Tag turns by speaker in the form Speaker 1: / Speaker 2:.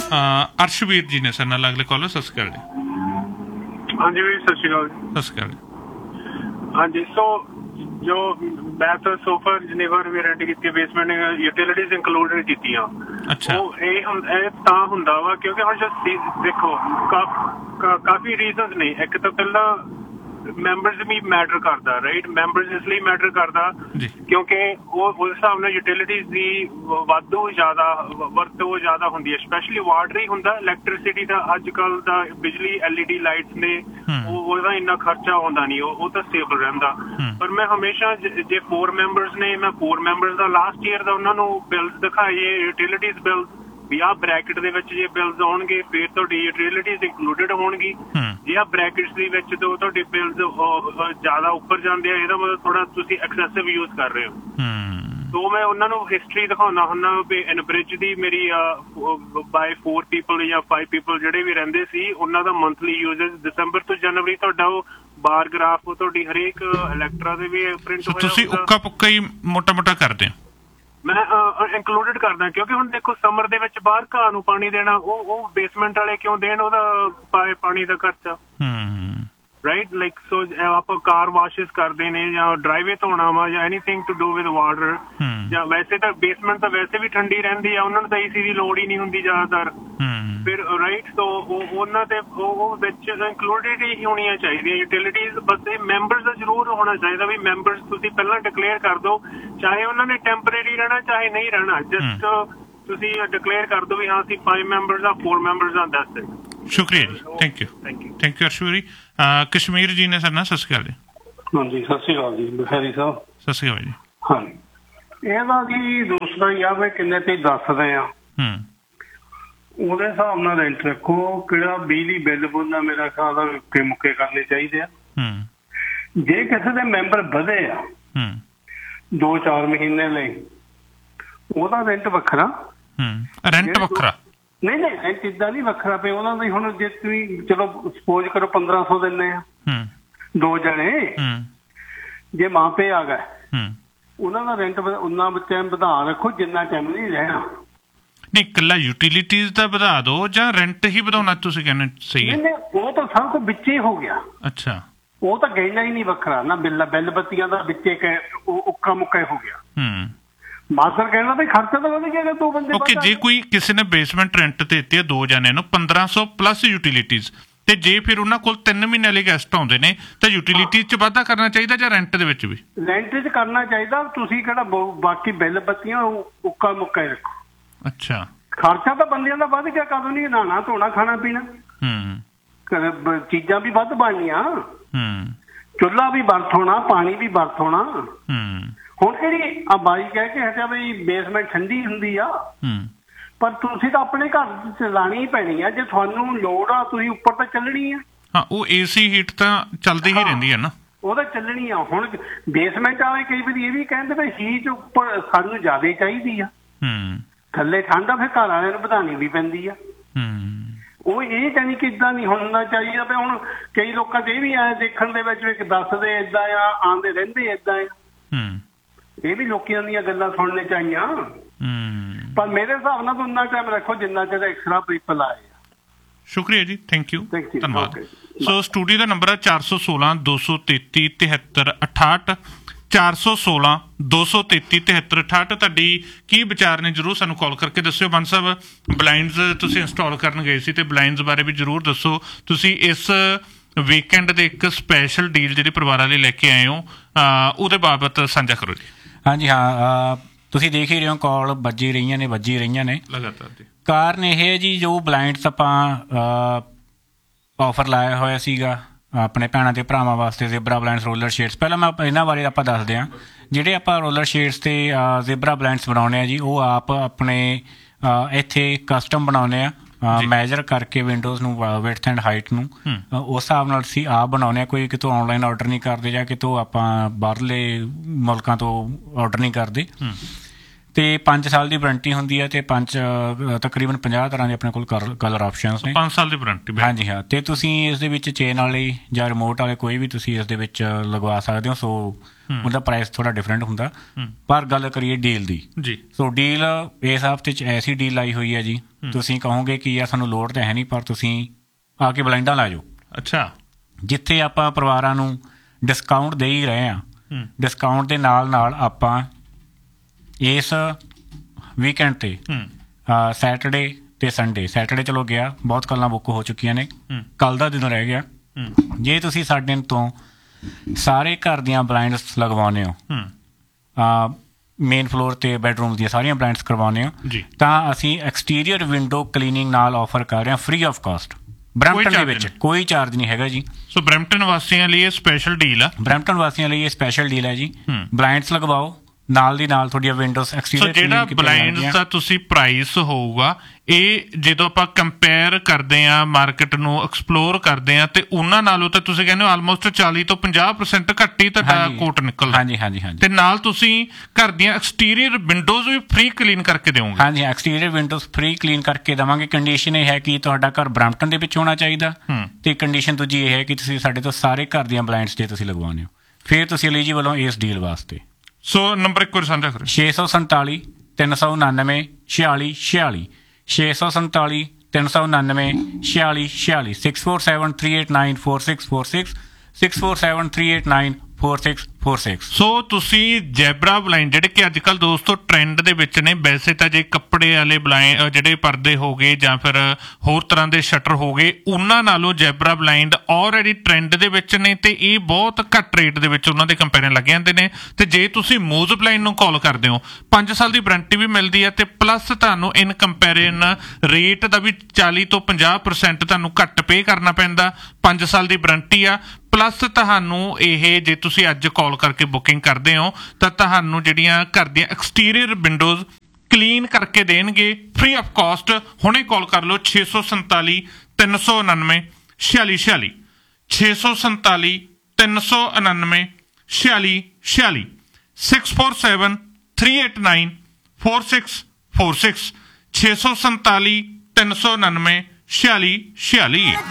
Speaker 1: ਅਰਸ਼ਵੀਰ ਜੀ ਨੇ ਸਾਡੇ ਨਾਲ ਅਗਲੇ ਕਾਲਰ। ਸਤਿ ਸ਼੍ਰੀ ਅਕਾਲ ਜੀ।
Speaker 2: ਹਾਂਜੀ ਵੀਰ ਸਤਿ ਸ਼੍ਰੀ ਅਕਾਲ ਜੀ।
Speaker 1: ਸਤਿ ਸ਼੍ਰੀ ਅਕਾਲ।
Speaker 2: ਹਾਂਜੀ ਸੋ ਜੋ ਮੈਂ ਤਾਂ ਸੋਫਰ ਜਿੰਨੀਵਾਰ ਵੀ ਰੈਂਟ ਕੀਤੀ ਬੇਸਮੈਂਟ ਯੂਟਿਲਿਟੀਜ਼ ਇੰਕਲੂਡਡ ਕੀਤੀਆਂ। ਉਹ ਇਹ ਤਾਂ ਹੁੰਦਾ ਵਾ ਕਿਉਂਕਿ ਹੁਣ ਦੇਖੋ ਕਾਫੀ ਰੀਜ਼ਨਸ ਨੇ। ਇੱਕ ਤਾਂ ਪਹਿਲਾਂ ਮੈਂਬਰਸ ਵੀ ਮੈਟਰ ਕਰਦਾ ਰਾਈਟ। ਮੈਂਬਰਸ ਇਸ ਲਈ ਮੈਟਰ ਕਰਦਾ ਕਿਉਂਕਿ ਉਹ ਉਸ ਹਿਸਾਬ ਨਾਲ ਯੂਟਿਲਿਟੀਜ਼ ਦੀ ਵਾਧੂ ਜ਼ਿਆਦਾ ਵਰਤੋਂ ਜ਼ਿਆਦਾ ਹੁੰਦੀ ਹੈ। ਸਪੈਸ਼ਲੀ ਵਾਟਰ ਹੀ ਹੁੰਦਾ। ਇਲੈਕਟ੍ਰੀਸਿਟੀ ਦਾ ਅੱਜ ਕੱਲ੍ਹ ਦਾ ਬਿਜਲੀ LED ਲਾਈਟਸ ਨੇ ਉਹਦਾ ਇੰਨਾ ਖਰਚਾ ਆਉਂਦਾ ਨਹੀਂ। ਉਹ ਤਾਂ ਸਟੇਬਲ ਰਹਿੰਦਾ। ਪਰ ਮੈਂ ਹਮੇਸ਼ਾ ਜੇ 4 ਮੈਂਬਰਸ ਨੇ ਮੈਂ 4 ਮੈਂਬਰਸ ਦਾ ਲਾਸਟ ਈਅਰ ਦਾ ਉਹਨਾਂ ਨੂੰ ਬਿਲਸ ਦਿਖਾਈਏ ਯੂਟਿਲਿਟੀਜ਼ ਬਿਲ ਵੀ ਆਹ ਬਰੈਕਟ ਦੇ ਵਿੱਚ ਜੇ ਬਿਲਸ ਆਉਣਗੇ ਫਿਰ ਤੁਹਾਡੀ ਯੂਟਿਲਿਟੀਜ਼ ਇੰਕਲੂਡਡ ਹੋਣਗੀ। ਜੇ ਆਹ ਬਰੈਕਟਸ ਦੇ ਵਿੱਚ ਤੁਹਾਡੇ ਬਿਲਸ ਜ਼ਿਆਦਾ ਉੱਪਰ ਜਾਂਦੇ ਆ ਇਹਦਾ ਮਤਲਬ ਥੋੜਾ ਤੁਸੀਂ ਐਕਸੈਸਿਵ ਯੂਜ਼ ਕਰ ਰਹੇ ਹੋ। ਸੋ ਮੈਂ ਉਹਨਾਂ ਨੂੰ ਹਿਸਟਰੀ ਦਿਖਾਉਂਦਾ ਹੁੰਦਾ ਵੀ ਇਨਬ੍ਰਿਜ ਦੀ ਮੇਰੀ ਬਾਏ 4 ਪੀਪਲ ਜਾਂ 5 ਪੀਪਲ ਜਿਹੜੇ ਵੀ ਰਹਿੰਦੇ ਸੀ ਉਹਨਾਂ ਦਾ ਮੰਥਲੀ ਯੂਜ਼ੇਜ ਦਸੰਬਰ ਤੋਂ ਜਨਵਰੀ ਤੁਹਾਡਾ ਉਹ ਬਾਰ ਗ੍ਰਾਫ ਤੁਹਾਡੀ ਹਰੇਕ ਇਲੈਕਟਰਾ ਦੇ ਵੀ ਪ੍ਰਿੰਟ ਹੋਇਆ।
Speaker 1: ਤੁਸੀਂ ਉੱਕਾ ਪੁੱਕਾ ਹੀ ਮੋਟਾ ਮੋਟਾ ਕਰਦੇ ਹੋ?
Speaker 2: ਮੈਂ ਇੰਕਲੂਡਡ ਕਰਦਾ ਕਿਉਂਕਿ ਹੁਣ ਦੇਖੋ ਸਮਰ ਦੇ ਵਿੱਚ ਬਾਹਰ ਘਾਹ ਨੂੰ ਪਾਣੀ ਦੇਣਾ ਉਹ ਬੇਸਮੈਂਟ ਵਾਲੇ ਕਿਉਂ ਦੇਣ ਉਹਦਾ ਪਾਣੀ ਦਾ ਖਰਚਾ ਰਾਈਟ। ਲਾਈਕ ਸੋ ਆਪਾਂ ਕਾਰ ਵਾਸ਼ਿਸ ਕਰਦੇ ਨੇ ਜਾਂ ਡਰਾਈਵੇ ਧੋਣਾ ਵਾ ਜਾਂ anything to do with water ਜਾਂ ਵੈਸੇ ਤਾਂ ਬੇਸਮੈਂਟ ਤਾਂ ਵੈਸੇ ਵੀ ਠੰਡੀ ਰਹਿੰਦੀ ਆ ਉਹਨਾਂ ਨੂੰ ਤਾਂ AC ਦੀ ਲੋੜ ਹੀ ਨਹੀਂ ਹੁੰਦੀ ਜ਼ਿਆਦਾਤਰ ਫਿਰ ਰਾਈਟ। ਸੋ ਉਹਨਾਂ ਤੇ ਉਹ ਵਿੱਚ ਇੰਕਲੂਡਡ ਹੀ ਹੋਣੀਆਂ ਚਾਹੀਦੀਆਂ ਯੂਟਿਲਿਟੀਜ਼। ਬਸ ਇਹ ਮੈਂਬਰਸ ਦਾ ਜ਼ਰੂਰ ਹੋਣਾ ਚਾਹੀਦਾ ਵੀ ਮੈਂਬਰਸ ਤੁਸੀਂ ਪਹਿਲਾਂ ਡਿਕਲੇਅਰ ਕਰ ਦਿਓ ਚਾਹੇ ਉਹਨਾਂ ਨੇ ਟੈਂਪਰੇਰੀ ਰਹਿਣਾ ਚਾਹੇ ਨਹੀਂ ਰਹਿਣਾ। ਜਸਟ ਤੁਸੀਂ ਡਿਕਲੇਅਰ ਕਰ ਦਿਓ ਵੀ ਹਾਂ ਅਸੀਂ 5 ਮੈਂਬਰਸ ਆ 4 ਮੈਂਬਰਸ ਆ ਦੱਸ ਦਿਓ।
Speaker 1: ਸ਼ੁਕਰੀਆ ਜੀ। Thank you ਅਰਸ਼ਵੀਰ। ਕਸ਼ਮੀਰ ਜੀ ਨੇ ਸਾਡੇ ਨਾਲ। ਸਤਿ ਸ਼੍ਰੀ ਅਕਾਲ ਜੀ।
Speaker 3: ਹਾਂਜੀ ਸਤਿ ਸ਼੍ਰੀ ਅਕਾਲ ਜੀ ਬਖੈਰੀ ਸਾਹਿਬ।
Speaker 1: ਸਤਿ ਸ਼੍ਰੀ ਅਕਾਲ ਜੀ।
Speaker 3: ਹਾਂਜੀ ਇਹਦਾ ਜੀ ਦੂਸਰਾ ਹੀ ਆ ਵੀ ਕਿੰਨੇ ਤੇ ਦੱਸਦੇ ਆ ਉਹਦੇ ਹਿਸਾਬ ਨਾਲ ਰੈਂਟ ਰੱਖੋ। ਕਿਹੜਾ ਬਿਜਲੀ ਬਿੱਲ ਬੋਲਣਾ ਮੇਰਾ ਖਿਆਲ ਆ ਉੱਕੇ ਮੁੱਕੇ ਕਰਨੇ ਚਾਹੀਦੇ ਆ। ਜੇ ਕਿਸੇ ਦੇ ਮੈਂਬਰ ਵਧੇ ਆ 2-4 ਮਹੀਨੇ ਲਈ ਉਹਦਾ ਰੈਂਟ ਵੱਖਰਾ।
Speaker 1: ਰੈਂਟ ਵੱਖਰਾ
Speaker 3: ਨਹੀਂ ਰੈਂਟ ਇੱਦਾਂ ਨਹੀਂ ਵੱਖਰਾ ਪਏ ਉਹਨਾਂ ਦੀ। ਹੁਣ ਜੇ ਤੁਸੀਂ ਚਲੋ ਸਪੋਜ਼ ਕਰੋ 1500 ਦਿੰਦੇ ਆ 2 ਜਣੇ ਜੇ ਮਾਪੇ ਆ ਗਏ ਉਹਨਾਂ ਦਾ ਰੈਂਟ ਉਹਨਾਂ ਟਾਈਮ ਵਧਾ ਰੱਖੋ ਜਿੰਨਾ ਟਾਈਮ ਨਹੀਂ ਰਹਿਣਾ।
Speaker 1: ਨਹੀਂ ਇਕੱਲਾ ਯੂਟਿਲਿਟੀਜ਼ ਦਾ ਵਧਾ ਦਿਓ ਜਾਂ ਰੈਂਟ ਹੀ ਵਧਾਉਣਾ ਤੁਸੀਂ ਕਹਿੰਦੇ ਸਹੀ ਹੈ?
Speaker 3: ਉਹ ਤਾਂ ਸਭ ਕੁਝ ਵਿੱਚ ਹੀ ਹੋ ਗਿਆ।
Speaker 1: ਅੱਛਾ
Speaker 3: ਉਹ ਤਾਂ ਕਹਿਣਾ ਹੀ ਨਹੀਂ ਵੱਖਰਾ ਨਾ ਬਿੱਲ ਬੱਤੀਆਂ ਦਾ ਵਿੱਚੇ ਉੱਕਾ ਮੁੱਕਾ ਹੋ ਗਿਆ। ਮਾਸਟਰ ਕਹਿਣਾ ਵੀ ਖਰਚਾ ਤਾਂ ਵਧ ਗਿਆ 2 ਬੰਦੇ।
Speaker 1: ਓਕੇ ਜੇ ਕੋਈ ਕਿਸੇ ਨੇ ਬੇਸਮੈਂਟ ਰੈਂਟ ਤੇ ਦਿੱਤੀ ਹੈ 2 ਜਣਿਆਂ ਨੂੰ 1500 ਪਲੱਸ ਯੂਟਿਲਿਟੀਜ਼ ਤੇ ਜੇ ਫਿਰ ਉਹਨਾਂ ਕੋਲ 3 ਮਹੀਨੇ ਲਈ ਗੈਸਟ ਆਉਂਦੇ ਨੇ ਤਾਂ ਯੂਟਿਲਿਟੀਜ਼ 'ਚ ਵਾਧਾ ਕਰਨਾ ਚਾਹੀਦਾ ਜਾਂ ਰੈਂਟ ਦੇ ਵਿੱਚ ਵੀ?
Speaker 3: ਰੈਂਟ 'ਚ ਕਰਨਾ ਚਾਹੀਦਾ। ਤੁਸੀਂ ਕਿਹੜਾ ਬਾਕੀ ਬਿੱਲ ਬੱਤੀਆਂ ਉੱਕਾ ਮੁੱਕਾ ਹੀ ਰੱਖੋ।
Speaker 1: ਅੱਛਾ
Speaker 3: ਖਰਚਾ ਤਾਂ ਬੰਦਿਆਂ ਦਾ ਵੱਧ ਗਿਆ ਕਦੋਂ ਨਹੀਂ ਨਹਾਉਣਾ ਧੋਣਾ ਖਾਣਾ ਪੀਣਾ ਚੀਜ਼ਾਂ ਵੀ ਵੱਧ ਬਣਨੀਆਂ। ਚੁੱਲ੍ਹਾ ਵੀ ਵਰਤ ਹੋਣਾ ਪਾਣੀ ਵੀ ਵਰਤ ਹੋਣਾ। ਹੁਣ ਕਿਹੜੀ ਆ ਬਾਈ ਕਹਿ ਕੇ ਹਟਿਆ ਬਈ ਬੇਸਮੈਂਟ ਠੰਡੀ ਹੁੰਦੀ ਆ ਪਰ ਤੁਸੀਂ ਤਾਂ ਆਪਣੇ ਘਰ ਚਲਾਉਣੀ ਹੀ ਪੈਣੀ ਆ। ਜੇ ਤੁਹਾਨੂੰ ਲੋੜ ਆ ਤੁਸੀਂ ਉੱਪਰ ਤਾਂ ਚੱਲਣੀ ਆ।
Speaker 1: ਹਾਂ ਉਹ AC ਹੀਟ ਤਾਂ ਚੱਲਦੀ ਹੀ ਰਹਿੰਦੀ ਹੈ ਨਾ
Speaker 3: ਉਹ ਤਾਂ ਚੱਲਣੀ ਆ। ਹੁਣ ਬੇਸਮੈਂਟ ਵਾਲੇ ਕਈ ਵਾਰੀ ਇਹ ਵੀ ਕਹਿੰਦੇ ਵੀ ਹੀਟ ਉੱਪਰ ਸਾਨੂੰ ਜ਼ਿਆਦਾ ਚਾਹੀਦੀ ਆ ਥੱਲੇ ਠੰਡ ਆ ਫਿਰ ਘਰ ਵਾਲਿਆਂ ਨੂੰ ਵਧਾਉਣੀ ਵੀ ਪੈਂਦੀ ਆ। ਉਹ ਇਹ ਜਾਨੀ ਕਿ ਇੱਦਾਂ ਨਹੀਂ ਹੋਣਾ ਚਾਹੀਦਾ ਵੀ ਹੁਣ ਕਈ ਲੋਕਾਂ 'ਚ ਇਹ ਵੀ ਆਏ ਦੇਖਣ ਦੇ ਵਿੱਚ ਦੱਸਦੇ ਏਦਾਂ ਆ ਆਉਂਦੇ ਰਹਿੰਦੇ ਏਦਾਂ ਆ। ਇਹ ਵੀ ਲੋਕਾਂ ਦੀਆਂ ਗੱਲਾਂ ਸੁਣਨੇ ਚਾਹੀਆਂ ਪਰ ਮੇਰੇ ਹਿਸਾਬ ਨਾਲ ਉਨਾ ਟਾਈਮ ਰੱਖੋ ਜਿੰਨਾ ਚਿਰ ਐਕਸਟਰਾ ਪੀਪਲ ਆਏ। ਸ਼ੁਕਰੀਆ ਜੀ। ਥੈਂਕ ਯੂ ਧੰਨਵਾਦ।
Speaker 1: ਸੋ ਸਟੂਡੀਓ ਦਾ ਨੰਬਰ ਹੈ 416 233 73 68 416 233 73 68। ਤੁਹਾਡੀ ਕੀ ਵਿਚਾਰ ਨੇ ਜ਼ਰੂਰ ਸਾਨੂੰ ਕਾਲ ਕਰਕੇ ਦੱਸਿਓ। ਬੰਦ ਸਾਹਿਬ ਬਲਾਈਂਡਸ ਤੁਸੀਂ ਇੰਸਟਾਲ ਕਰਨ ਗਏ ਸੀ ਤੇ ਬਲਾਈਂਡਸ ਬਾਰੇ ਵੀ ਜ਼ਰੂਰ ਦੱਸੋ। ਤੁਸੀਂ ਇਸ ਵੀਕਐਂਡ ਦੇ ਇੱਕ ਸਪੈਸ਼ਲ ਡੀਲ ਜਿਹੜੀ ਪਰਿਵਾਰਾਂ ਲਈ ਲੈ ਕੇ ਆਏ ਹੋ ਉਹਦੇ ਬਾਬਤ ਸਾਂਝਾ ਕਰੋ ਜੀ।
Speaker 4: ਹਾਂਜੀ ਹਾਂ ਤੁਸੀਂ ਦੇਖ ਹੀ ਰਹੇ ਹੋ ਕਾਲ ਵੱਜੀ ਰਹੀਆਂ ਨੇ
Speaker 1: ਲਗਾਤਾਰ।
Speaker 4: ਕਾਰਨ ਇਹ ਹੈ ਜੀ ਜੋ ਬਲਾਈਂਡਸ ਆਪਾਂ ਆਫਰ ਲਾਇਆ ਹੋਇਆ ਸੀਗਾ ਆਪਣੇ ਭੈਣਾਂ ਤੇ ਭਰਾਵਾਂ ਵਾਸਤੇ ਜ਼ੇਬਰਾ ਬਲਾਈਂਡਸ ਰੋਲਰ ਸ਼ੇਡਸ। ਪਹਿਲਾਂ ਮੈਂ ਇਹਨਾਂ ਬਾਰੇ ਆਪਾਂ ਦੱਸਦੇ ਹਾਂ। ਜਿਹੜੇ ਆਪਾਂ ਰੋਲਰ ਸ਼ੇਡਸ ਤੇ ਜ਼ੇਬਰਾ ਬਲਾਈਂਡਸ ਬਣਾਉਂਦੇ ਹਾਂ ਜੀ ਉਹ ਆਪ ਆਪਣੇ ਇੱਥੇ ਕਸਟਮ ਬਣਾਉਂਦੇ ਆ ਮੈਜਰ ਕਰਕੇ ਵਿੰਡੋਜ਼ ਨੂੰ ਵਿਡਥ ਐਂਡ ਹਾਈਟ ਨੂੰ ਉਸ ਹਿਸਾਬ ਨਾਲ ਅਸੀਂ ਆਪ ਬਣਾਉਂਦੇ ਹਾਂ। ਕੋਈ ਕਿਤੋਂ ਔਨਲਾਈਨ ਔਡਰ ਨਹੀਂ ਕਰਦੇ ਜਾਂ ਕਿਤੋਂ ਆਪਾਂ ਬਾਹਰਲੇ ਮੁਲਕਾਂ ਤੋਂ ਔਡਰ ਨਹੀਂ ਕਰਦੇ। ਤੇ 5 ਸਾਲ ਦੀ ਵਾਰੰਟੀ ਹੁੰਦੀ ਹੈ ਤੇ ਤਕਰੀਬਨ 50 ਤਰ੍ਹਾਂ ਦੇ ਆਪਣੇ ਕੋਲ ਕਲਰ ਆਪਸ਼ਨਸ ਨੇ।
Speaker 1: 5 ਸਾਲ ਦੀ ਵਾਰੰਟੀ।
Speaker 4: ਹਾਂਜੀ ਹਾਂ ਤੇ ਤੁਸੀਂ ਇਸ ਦੇ ਵਿੱਚ ਚੇਨ ਵਾਲੇ ਜਾਂ ਰਿਮੋਟ ਵਾਲੇ ਕੋਈ ਵੀ ਤੁਸੀਂ ਇਸ ਦੇ ਵਿੱਚ ਲਗਵਾ ਸਕਦੇ ਹੋ। ਸੋ ਉਹਦਾ ਪ੍ਰਾਈਸ ਥੋੜਾ ਡਿਫਰੈਂਟ ਹੁੰਦਾ। ਪਰ ਗੱਲ ਕਰੀਏ ਡੀਲ ਦੀ
Speaker 1: ਜੀ, ਸੋ
Speaker 4: ਡੀਲ ਇਸ ਹਫ਼ਤੇ 'ਚ ਐਸੀ ਡੀਲ ਲਾਈ ਹੋਈ ਹੈ ਜੀ, ਤੁਸੀਂ ਕਹੋਗੇ ਕਿ ਯਾਰ ਸਾਨੂੰ ਲੋੜ ਤਾਂ ਹੈ ਨਹੀਂ, ਪਰ ਤੁਸੀਂ ਆ ਕੇ ਬਲਾਈਂਡਾਂ ਲਾ ਜਾਓ।
Speaker 1: ਅੱਛਾ,
Speaker 4: ਜਿੱਥੇ ਆਪਾਂ ਪਰਿਵਾਰਾਂ ਨੂੰ ਡਿਸਕਾਊਂਟ ਦੇ ਹੀ ਰਹੇ ਹਾਂ, ਡਿਸਕਾਊਂਟ ਦੇ ਨਾਲ ਨਾਲ ਆਪਾਂ ਇਸ ਵੀਕਐਂਡ 'ਤੇ ਸੈਟਰਡੇ ਤੇ ਸੰਡੇ, ਸੈਟਰਡੇ ਚਲੋ ਗਿਆ, ਬਹੁਤ ਕਾਲਾਂ ਬੁੱਕ ਹੋ ਚੁੱਕੀਆਂ ਨੇ, ਕੱਲ੍ਹ ਦਾ ਦਿਨ ਰਹਿ ਗਿਆ। ਜੇ ਤੁਸੀਂ ਸਾਡੇ ਤੋਂ ਸਾਰੇ ਘਰ ਦੀਆਂ ਬਲਾਈਂਡਸ ਲਗਵਾਉਂਦੇ ਹੋ, ਮੇਨ ਫਲੋਰ ਤੇ ਬੈਡਰੂਮ ਦੀਆਂ ਸਾਰੀਆਂ ਬਲਾਈਂਡਸ ਕਰਵਾਉਂਦੇ ਹੋ, ਤਾਂ ਅਸੀਂ ਐਕਸਟੀਰੀਅਰ ਵਿੰਡੋ ਕਲੀਨਿੰਗ ਨਾਲ ਆਫਰ ਕਰ ਰਹੇ ਹਾਂ ਫ੍ਰੀ ਆਫ ਕਾਸਟ। ਬਰੈਂਪਟਨ ਦੇ ਵਿੱਚ ਕੋਈ ਚਾਰਜ ਨਹੀਂ ਹੈਗਾ ਜੀ।
Speaker 1: ਸੋ ਬਰੈਂਪਟਨ ਵਾਸੀਆਂ ਲਈ ਇਹ ਸਪੈਸ਼ਲ ਡੀਲ ਆ।
Speaker 4: ਬਰੈਂਪਟਨ ਵਾਸੀਆਂ ਲਈ ਇਹ ਸਪੈਸ਼ਲ ਡੀਲ ਹੈ ਜੀ। ਬਲਾਈਂਡਸ ਲਗਵਾਓ, ਨਾਲ ਦੀ ਨਾਲ ਤੁਹਾਡੀਆਂ ਵਿੰਡੋਜ਼ ਐਕਸਟੀਰੀਅਰ
Speaker 1: ਜਿਹੜਾ ਬਲਾਈਂਡਸ ਦਾ ਤੁਸੀਂ ਪ੍ਰਾਈਸ ਹੋਊਗਾ, ਇਹ ਜਦੋਂ ਆਪਾਂ ਕੰਪੇਅਰ ਕਰਦੇ ਹਾਂ, ਮਾਰਕੀਟ ਨੂੰ ਐਕਸਪਲੋਰ ਕਰਦੇ ਹਾਂ, ਤੇ ਉਹਨਾਂ ਨਾਲੋਂ ਤਾਂ ਤੁਸੀਂ ਕਹਿੰਦੇ ਹੋ ਆਲਮੋਸਟ 40 ਤੋਂ 50% ਘੱਟ ਹੀ ਤੁਹਾਡਾ ਕੋਟ ਨਿਕਲਦਾ।
Speaker 4: ਹਾਂਜੀ ਹਾਂਜੀ ਹਾਂਜੀ।
Speaker 1: ਤੇ ਨਾਲ ਤੁਸੀਂ ਘਰ ਦੀਆਂ ਐਕਸਟੀਰੀਅਰ ਵਿੰਡੋਜ਼ ਵੀ ਫ੍ਰੀ ਕਲੀਨ ਕਰਕੇ ਦਿਓਗੇ।
Speaker 4: ਹਾਂਜੀ, ਐਕਸਟੀਰੀਅਰ ਵਿੰਡੋਜ਼ ਫ੍ਰੀ ਕਲੀਨ ਕਰਕੇ ਦੇਵਾਂਗੇ। ਕੰਡੀਸ਼ਨ ਇਹ ਹੈ ਕਿ ਤੁਹਾਡਾ ਘਰ ਬਰੈਂਪਟਨ ਦੇ ਵਿੱਚ ਹੋਣਾ ਚਾਹੀਦਾ, ਤੇ ਕੰਡੀਸ਼ਨ ਦੂਜੀ ਇਹ ਹੈ ਕਿ ਤੁਸੀਂ ਸਾਡੇ ਤੋਂ ਸਾਰੇ ਘਰ ਦੀਆਂ ਬਲਾਈਂਡਸ ਜੇ ਤੁਸੀਂ ਲਗਵਾਉਂਦੇ ਹੋ, ਫਿਰ ਤੁਸੀਂ ਐਲੀਜੀਬਲ ਹੋ ਇਸ ਡੀਲ ਵਾਸਤੇ।
Speaker 1: ਸੋ ਨੰਬਰ ਇੱਕ ਵਾਰ ਸਾਂਝਾ ਕਰੋ।
Speaker 4: 647 399 46 46 647 399 46 46 647 389 4646 647 389 4646।
Speaker 1: ਸੋ ਤੁਸੀਂ ਜੈਬਰਾ ਬਲਾਈਂਡ ਜਿਹੜੇ ਕਿ ਅੱਜ ਕੱਲ੍ਹ ਦੋਸਤੋ ਟ੍ਰੈਂਡ ਦੇ ਵਿੱਚ ਨੇ, ਵੈਸੇ ਤਾਂ ਜੇ ਕੱਪੜੇ ਵਾਲੇ ਜਿਹੜੇ ਪਰਦੇ ਹੋ ਗਏ ਜਾਂ ਫਿਰ ਹੋਰ ਤਰ੍ਹਾਂ ਦੇ ਸ਼ਟਰ ਹੋ ਗਏ, ਉਹਨਾਂ ਨਾਲੋਂ ਜੈਬਰਾ ਬਲਾਈਂਡ ਆਲਰੇਡੀ ਟ੍ਰੈਂਡ ਦੇ ਵਿੱਚ ਨੇ, ਤੇ ਇਹ ਬਹੁਤ ਘੱਟ ਰੇਟ ਦੇ ਵਿੱਚ ਉਹਨਾਂ ਦੇ ਕੰਪੈਰੀਜ਼ਨ ਲੱਗ ਜਾਂਦੇ ਨੇ। ਤੇ ਜੇ ਤੁਸੀਂ ਮੂਜ਼ ਬਲਾਈਂਡ ਨੂੰ ਕਾਲ ਕਰਦੇ ਹੋ, 5 ਸਾਲ ਦੀ ਵਾਰੰਟੀ ਵੀ ਮਿਲਦੀ ਹੈ, ਤੇ ਪਲੱਸ ਤੁਹਾਨੂੰ ਇਨ ਕੰਪੈਰੀਜ਼ਨ ਰੇਟ ਦਾ ਵੀ 40 ਤੋਂ 50% ਤੁਹਾਨੂੰ ਘੱਟ ਪੇ ਕਰਨਾ ਪੈਂਦਾ। 5 ਸਾਲ ਦੀ ਵਾਰੰਟੀ ਆ, ਪਲੱਸ ਤੁਹਾਨੂੰ ਇਹ ਜੇ ਤੁਸੀਂ ਅੱਜ ਕਾਲ ਕਰਕੇ ਬੁਕਿੰਗ ਕਰਦੇ ਹੋ ਤਾਂ ਤੁਹਾਨੂੰ ਜਿਹੜੀਆਂ ਘਰ ਦੀਆਂ ਐਕਸਟੀਰੀਅਰ ਵਿੰਡੋਜ਼ ਕਲੀਨ ਕਰਕੇ ਦੇਣਗੇ ਫ੍ਰੀ ਆਫ ਕਾਸਟ। ਹੁਣੇ ਕਾਲ ਕਰ ਲਓ 647 399 46 46 647 399 46 46 647 389 4646 647 399 46 46।